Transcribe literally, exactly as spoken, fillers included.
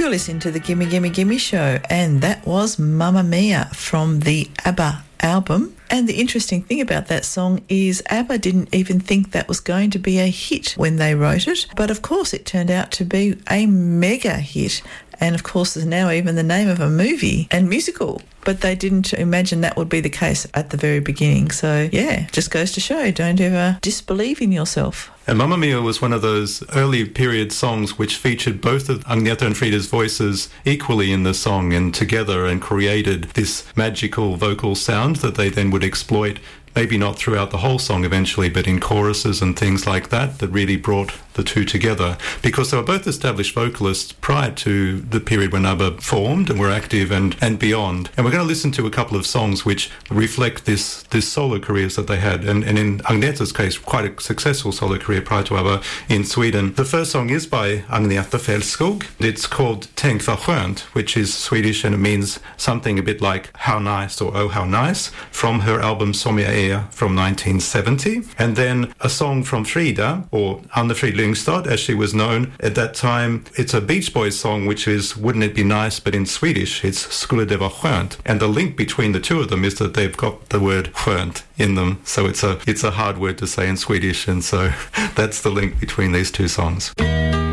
You're listening to the Gimme Gimme Gimme Show, and that was Mamma Mia from the ABBA album. And the interesting thing about that song is ABBA didn't even think that was going to be a hit when they wrote it, but of course it turned out to be a mega hit. And of course there's now even the name of a movie and musical, but they didn't imagine that would be the case at the very beginning. So yeah, just goes to show, don't ever disbelieve in yourself. And Mamma Mia was one of those early period songs which featured both of Agneta and Frida's voices equally in the song and together, and created this magical vocal sound that they then would exploit, maybe not throughout the whole song eventually, but in choruses and things like that, that really brought the two together, because they were both established vocalists prior to the period when ABBA formed and were active and, and beyond. And we're going to listen to a couple of songs which reflect this this solo careers that they had, and, and in Agneta's case, quite a successful solo career prior to ABBA in Sweden. The first song is by Agneta Fältskog. It's called Tänk vad skönt, which is Swedish, and it means something a bit like how nice or oh how nice, from her album Som jag är from nineteen seventy. And then a song from Frida, or Anne-Frid Lyngstad as she was known at that time. It's a Beach Boys song which is Wouldn't It Be Nice, but in Swedish it's Skulle det vara skönt. And the link between the two of them is that they've got the word skönt in them, so it's a it's a hard word to say in Swedish, and so that's the link between these two songs.